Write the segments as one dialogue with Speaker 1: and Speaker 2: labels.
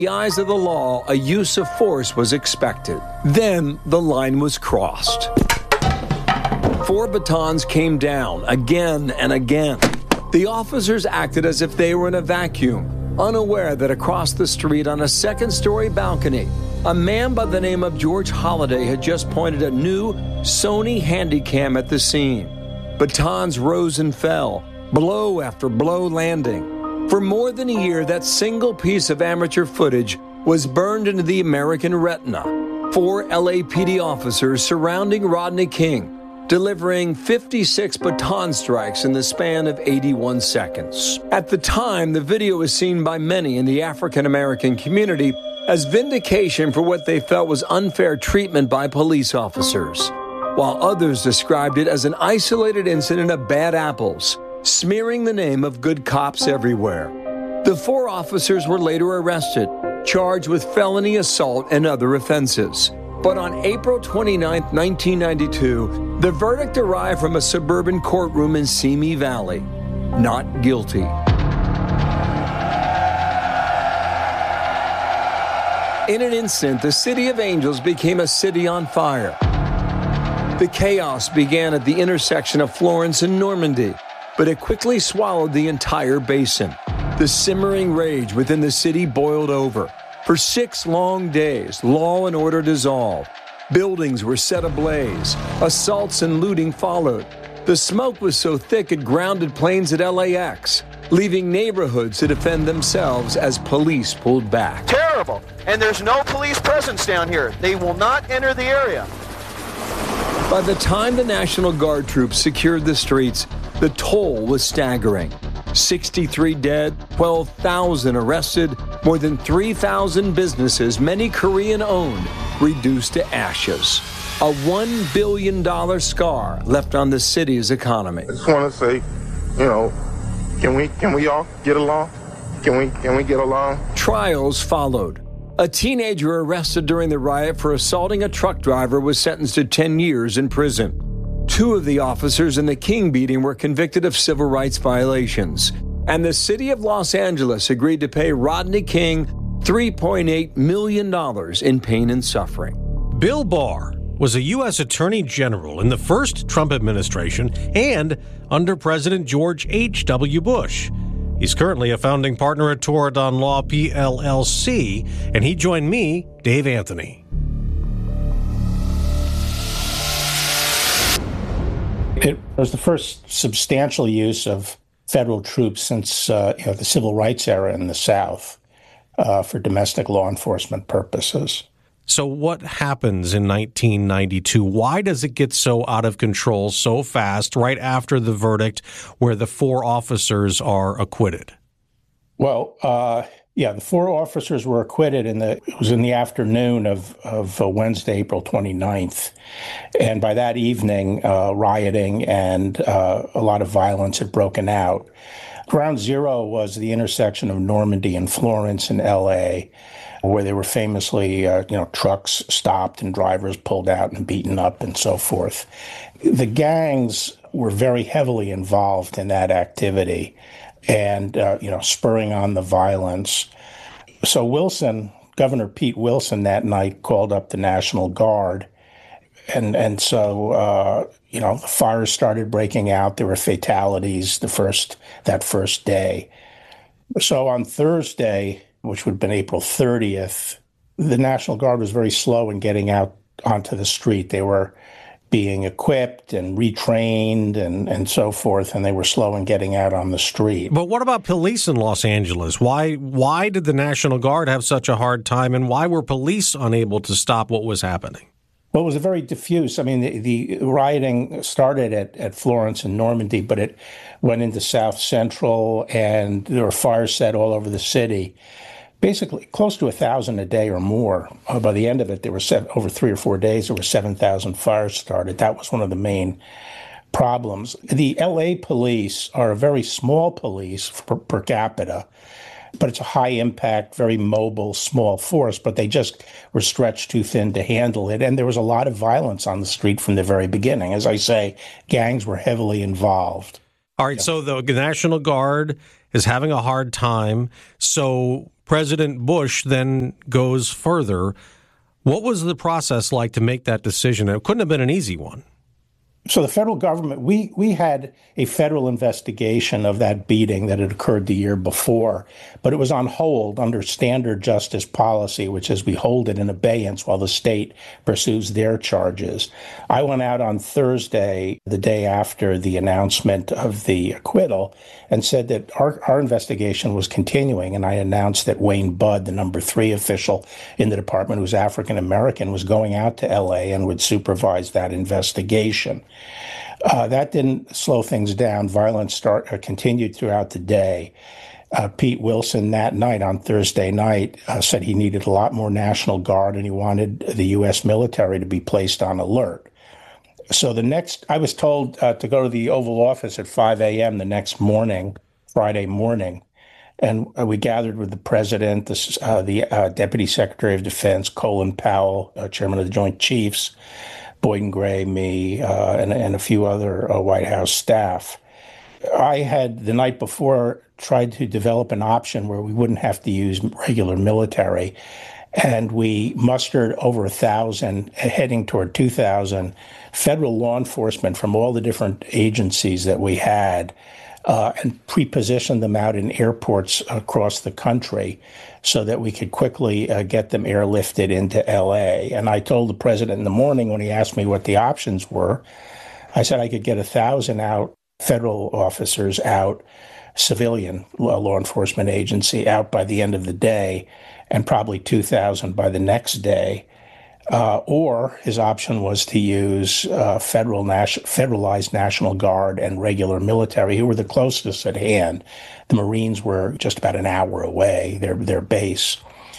Speaker 1: the eyes of the law, a use of force was expected. Then the line was crossed. 4 batons came down again and again. The officers acted as if they were in a vacuum, unaware that across the street on a second-story balcony, a man by the name of George Holliday had just pointed a new Sony Handycam at the scene. Batons rose and fell, blow after blow landing. For more than a year, that single piece of amateur footage was burned into the American retina. 4 LAPD officers surrounding Rodney King, delivering 56 baton strikes in the span of 81 seconds. At the time, the video was seen by many in the African-American community as vindication for what they felt was unfair treatment by police officers, while others described it as an isolated incident of bad apples, smearing the name of good cops everywhere. The 4 officers were later arrested, charged with felony assault and other offenses. But on April 29, 1992, the verdict arrived from a suburban courtroom in Simi Valley. Not guilty. In an instant, the City of Angels became a city on fire. The chaos began at the intersection of Florence and Normandy, but it quickly swallowed the entire basin. The simmering rage within the city boiled over. For 6 long days, law and order dissolved. Buildings were set ablaze. Assaults and looting followed. The smoke was so thick it grounded planes at LAX, leaving neighborhoods to defend themselves as police pulled back.
Speaker 2: Terrible. And there's no police presence down here. They will not enter the area.
Speaker 1: By the time the National Guard troops secured the streets, the toll was staggering. 63 dead, 12,000 arrested, more than 3,000 businesses, many Korean-owned, reduced to ashes. A $1 billion scar left on the city's economy.
Speaker 3: I just want to say, can we all get along? Can we get along?
Speaker 1: Trials followed. A teenager arrested during the riot for assaulting a truck driver was sentenced to 10 years in prison. 2 of the officers in the King beating were convicted of civil rights violations. And the city of Los Angeles agreed to pay Rodney King $3.8 million in pain and suffering.
Speaker 4: Bill Barr was a U.S. Attorney General in the first Trump administration and under President George H.W. Bush. He's currently a founding partner at Toradon Law PLLC, and he joined me, Dave Anthony.
Speaker 5: It was the first substantial use of federal troops since the civil rights era in the South for domestic law enforcement purposes.
Speaker 4: So what happens in 1992? Why does it get so out of control so fast right after the verdict where the 4 officers are acquitted?
Speaker 5: Well, the 4 officers were acquitted it was in the afternoon of Wednesday, April 29th. And by that evening, rioting and a lot of violence had broken out. Ground zero was the intersection of Normandy and Florence in L.A., where they were famously, trucks stopped and drivers pulled out and beaten up and so forth. The gangs were very heavily involved in that activity and, spurring on the violence. So Governor Pete Wilson that night called up the National Guard. And so, the fires started breaking out. There were fatalities that first day. So on Thursday, which would have been April 30th, the National Guard was very slow in getting out onto the street. They were being equipped and retrained and so forth, and they were slow in getting out on the street.
Speaker 4: But what about police in Los Angeles? Why did the National Guard have such a hard time, and why were police unable to stop what was happening?
Speaker 5: Well, it was very diffuse. I mean, the rioting started at Florence and Normandy, but it went into South Central, and there were fires set all over the city. Basically, close to 1,000 a day or more. By the end of it, there were over 3 or 4 days, there were 7,000 fires started. That was one of the main problems. The L.A. police are a very small police per capita, but it's a high-impact, very mobile, small force, but they just were stretched too thin to handle it. And there was a lot of violence on the street from the very beginning. As I say, gangs were heavily involved.
Speaker 4: All right, so the National Guard is having a hard time, so President Bush then goes further. What was the process like to make that decision? It couldn't have been an easy one.
Speaker 5: So the federal government, we had a federal investigation of that beating that had occurred the year before, but it was on hold under standard justice policy, which is we hold it in abeyance while the state pursues their charges. I went out on Thursday, the day after the announcement of the acquittal, and said that our investigation was continuing, and I announced that Wayne Budd, the number 3 official in the department who's African American, was going out to L.A. and would supervise that investigation. That didn't slow things down. Violence continued throughout the day. Pete Wilson that night, on Thursday night, said he needed a lot more National Guard and he wanted the U.S. military to be placed on alert. So I was told to go to the Oval Office at 5 a.m. the next morning, Friday morning. And we gathered with the president, the Deputy Secretary of Defense, Colin Powell, Chairman of the Joint Chiefs, Boyden Gray, me, and a few other White House staff. I had, the night before, tried to develop an option where we wouldn't have to use regular military. And we mustered over 1,000, heading toward 2,000 federal law enforcement from all the different agencies that we had, and pre-positioned them out in airports across the country so that we could quickly get them airlifted into L.A. And I told the president in the morning when he asked me what the options were, I said I could get 1,000 out, federal officers out, civilian law enforcement agency out by the end of the day, and probably 2,000 by the next day. Or his option was to use federalized National Guard and regular military, who were the closest at hand. The Marines were just about an hour away, their base.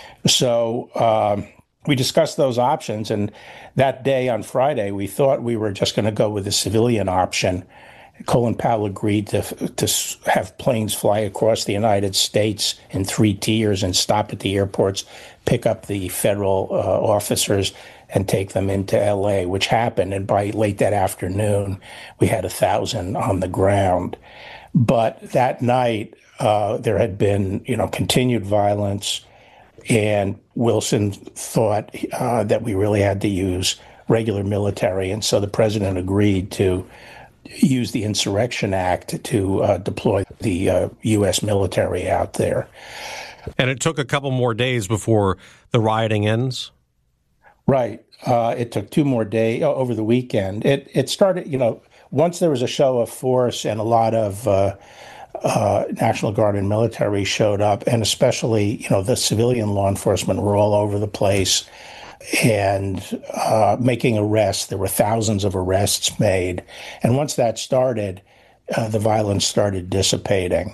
Speaker 5: So we discussed those options, and that day on Friday, we thought we were just going to go with the civilian option. Colin Powell agreed to have planes fly across the United States in 3 tiers and stop at the airports, pick up the federal officers, and take them into L.A., which happened. And by late that afternoon, we had 1,000 on the ground. But that night, there had been, continued violence, and Wilson thought that we really had to use regular military. And so the president agreed to use the Insurrection Act to deploy the U.S. military out there.
Speaker 4: And it took a couple more days before the rioting ends?
Speaker 5: Right. It took 2 more days over the weekend. It started, once there was a show of force and a lot of National Guard and military showed up, and especially, the civilian law enforcement were all over the place and making arrests. There were thousands of arrests made. And once that started, the violence started dissipating.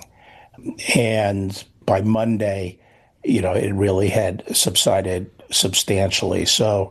Speaker 5: And by Monday, it really had subsided substantially. So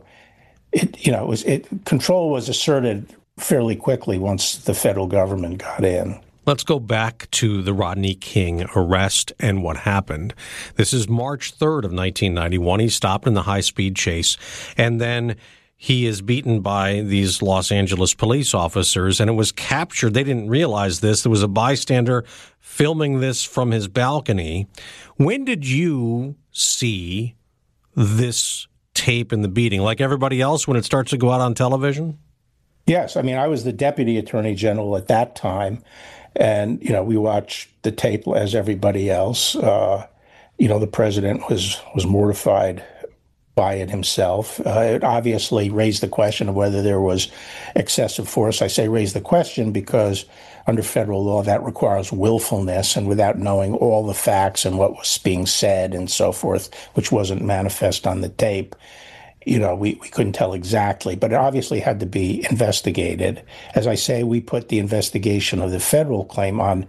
Speaker 5: control was asserted fairly quickly once the federal government got in.
Speaker 4: Let's go back to the Rodney King arrest and what happened. This is March 3rd of 1991. He's stopped in the high-speed chase, and then he is beaten by these Los Angeles police officers, and it was captured. They didn't realize this. There was a bystander filming this from his balcony. When did you see this tape in the beating? Like everybody else, when it starts to go out on television?
Speaker 5: Yes. I was the deputy attorney general at that time. And, we watched the tape as everybody else. The president was mortified by it himself. It obviously raised the question of whether there was excessive force. I say raise the question because under federal law, that requires willfulness, and without knowing all the facts and what was being said and so forth, which wasn't manifest on the tape, we couldn't tell exactly, but it obviously had to be investigated. As I say, we put the investigation of the federal claim on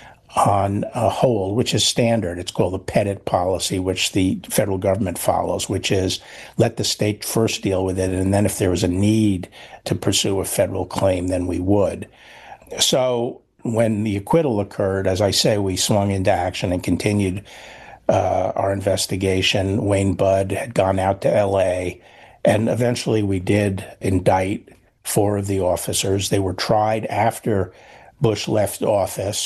Speaker 5: a hold, which is standard. It's called the Pettit policy, which the federal government follows, which is let the state first deal with it, and then if there was a need to pursue a federal claim, then we would. So when the acquittal occurred, as I say, we swung into action and continued our investigation. Wayne Budd had gone out to L.A., and eventually we did indict 4 of the officers. They were tried after Bush left office.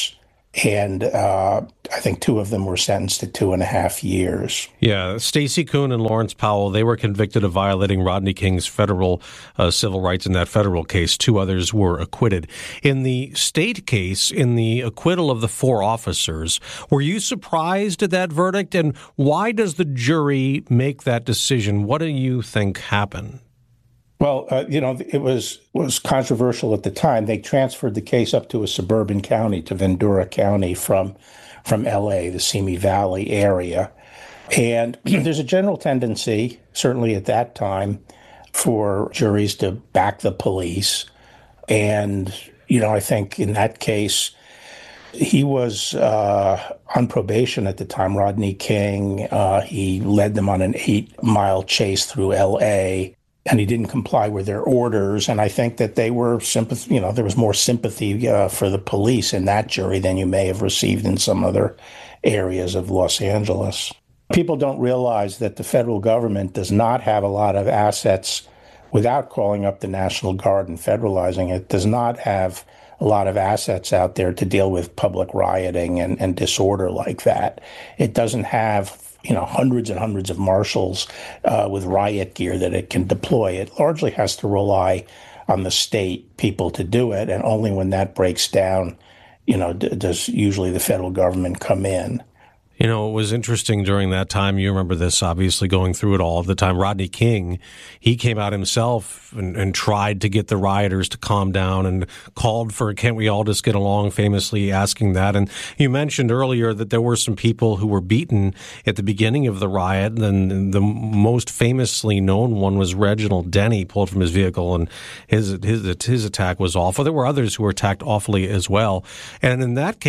Speaker 5: And I think two of them were sentenced to 2.5 years.
Speaker 4: Yeah, Stacey Koon and Lawrence Powell, they were convicted of violating Rodney King's federal civil rights in that federal case. Two others were acquitted. In the state case, in the acquittal of the four officers, were you surprised at that verdict? And why does the jury make that decision? What do you think happened?
Speaker 5: Well, it was controversial at the time. They transferred the case up to a suburban county, to Ventura County from L.A., the Simi Valley area. And there's a general tendency, certainly at that time, for juries to back the police. And, I think in that case, he was on probation at the time, Rodney King. He led them on an 8-mile chase through L.A., and he didn't comply with their orders. And I think that they were there was more sympathy for the police in that jury than you may have received in some other areas of Los Angeles. People don't realize that the federal government does not have a lot of assets without calling up the National Guard and federalizing it, does not have a lot of assets out there to deal with public rioting and disorder like that. It doesn't have hundreds and hundreds of marshals with riot gear that it can deploy. It largely has to rely on the state people to do it, and only when that breaks down, does usually the federal government come in.
Speaker 4: It was interesting during that time. You remember this, obviously, going through it all. At the time, Rodney King, he came out himself and tried to get the rioters to calm down and called for, can't we all just get along, famously asking that. And you mentioned earlier that there were some people who were beaten at the beginning of the riot. And the most famously known one was Reginald Denny, pulled from his vehicle, and his attack was awful. There were others who were attacked awfully as well. And in that case,